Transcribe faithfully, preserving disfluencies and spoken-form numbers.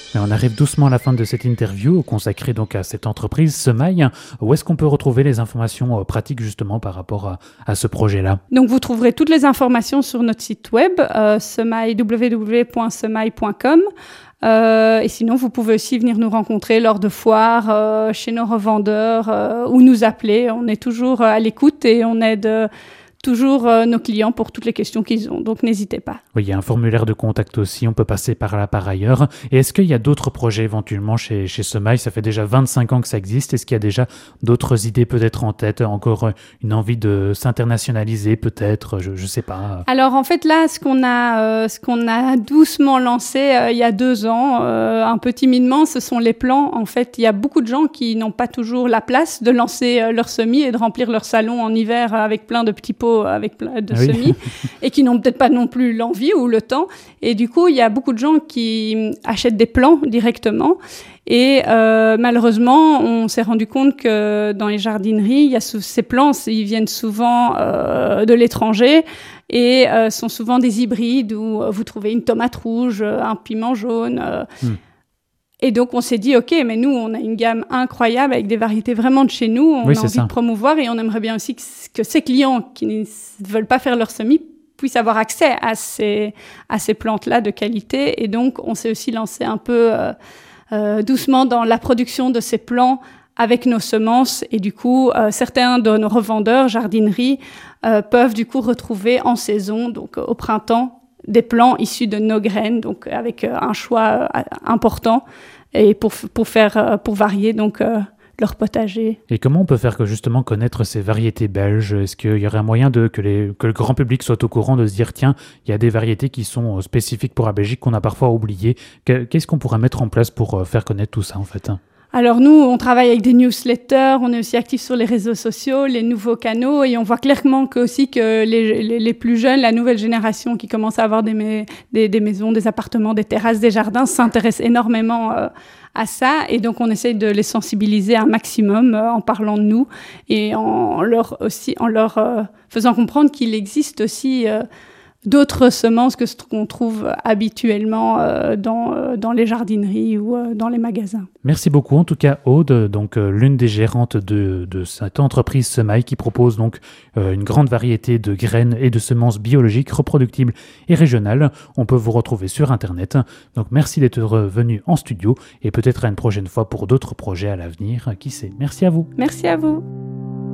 Mais on arrive doucement à la fin de cette interview consacrée donc à cette entreprise Semaille. Où est-ce qu'on peut retrouver les informations pratiques justement par rapport à, à ce projet-là? Donc vous trouverez toutes les informations sur notre site web, euh, semaille, w w w point semaille point com. Euh, et sinon, vous pouvez aussi venir nous rencontrer lors de foires, euh, chez nos revendeurs, euh, ou nous appeler. On est toujours à l'écoute et on aide euh, toujours euh, nos clients pour toutes les questions qu'ils ont. Donc, n'hésitez pas. Oui, il y a un formulaire de contact aussi. On peut passer par là par ailleurs. Et est-ce qu'il y a d'autres projets éventuellement chez, chez Semaille? Ça fait déjà vingt-cinq ans que ça existe. Est-ce qu'il y a déjà d'autres idées peut-être en tête? Encore une envie de s'internationaliser peut-être? Je ne sais pas. Alors, en fait, là, ce qu'on a, euh, ce qu'on a doucement lancé euh, il y a deux ans, euh, un peu timidement, ce sont les plans. En fait, il y a beaucoup de gens qui n'ont pas toujours la place de lancer euh, leur semis et de remplir leur salon en hiver avec plein de petits pots avec plein de Ah oui. semis et qui n'ont peut-être pas non plus l'envie ou le temps. Et du coup, il y a beaucoup de gens qui achètent des plants directement. Et euh, malheureusement, on s'est rendu compte que dans les jardineries, il y a sou- ces plants, ils viennent souvent euh, de l'étranger et euh, sont souvent des hybrides où vous trouvez une tomate rouge, un piment jaune. Euh, Hmm. Et donc, on s'est dit, OK, mais nous, on a une gamme incroyable avec des variétés vraiment de chez nous. On Oui, a c'est envie ça. de promouvoir et on aimerait bien aussi que, que ces clients qui ne veulent pas faire leur semis puissent avoir accès à ces, à ces plantes-là de qualité. Et donc, on s'est aussi lancé un peu euh, euh, doucement dans la production de ces plants avec nos semences. Et du coup, euh, certains de nos revendeurs, jardineries, euh, peuvent du coup retrouver en saison, donc euh, au printemps, des plants issus de nos graines, donc avec euh, un choix euh, important et pour, pour, faire, euh, pour varier donc, euh, leur potager. Et comment on peut faire que justement connaître ces variétés belges? Est-ce qu'il y aurait un moyen de, que, les, que le grand public soit au courant de se dire tiens, il y a des variétés qui sont spécifiques pour la Belgique qu'on a parfois oubliées? Que- Qu'est-ce qu'on pourrait mettre en place pour faire connaître tout ça en fait? Alors nous, on travaille avec des newsletters, on est aussi actifs sur les réseaux sociaux, les nouveaux canaux, et on voit clairement que aussi que les, les, les plus jeunes, la nouvelle génération qui commence à avoir des, mais, des, des maisons, des appartements, des terrasses, des jardins, s'intéresse énormément euh, à ça. Et donc on essaye de les sensibiliser un maximum euh, en parlant de nous et en leur, aussi, en leur euh, faisant comprendre qu'il existe aussi euh, d'autres semences que ce qu'on trouve habituellement euh, dans, euh, dans les jardineries ou euh, dans les magasins. Merci beaucoup en tout cas Aude, donc euh, l'une des gérantes de, de cette entreprise Semaille qui propose donc euh, une grande variété de graines et de semences biologiques, reproductibles et régionales. On peut vous retrouver sur internet. Donc merci d'être venu en studio et peut-être à une prochaine fois pour d'autres projets à l'avenir. Qui sait? Merci à vous. Merci à vous.